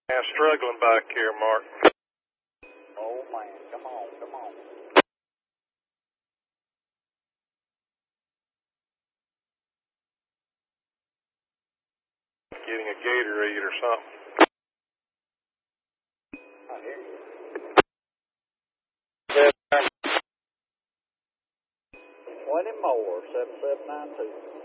I'm struggling back here, Mark. Oh, man, come on, come on. Getting a Gatorade or something. I hear you. 20 more, 7792.